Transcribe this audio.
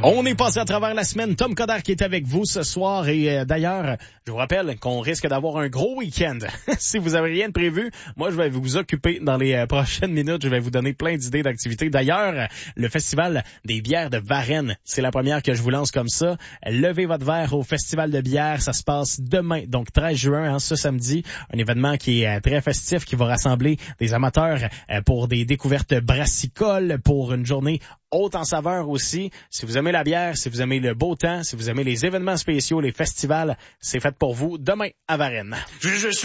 On est passé à travers la semaine. Tom Coderre qui est avec vous ce soir. Et d'ailleurs, je vous rappelle qu'on risque d'avoir un gros week-end. Si vous avez rien de prévu, moi, je vais vous occuper dans les prochaines minutes. Je vais vous donner plein d'idées d'activités. D'ailleurs, le Festival des bières de Varennes, c'est la première que je vous lance comme ça. Levez votre verre au Festival de bière. Ça se passe demain, donc 13 juin, ce samedi. Un événement qui est très festif, qui va rassembler des amateurs pour des découvertes brassicoles, pour une journée haute en saveur aussi. Si vous aimez la bière, si vous aimez le beau temps, si vous aimez les événements spéciaux, les festivals, c'est fait pour vous demain à Varennes.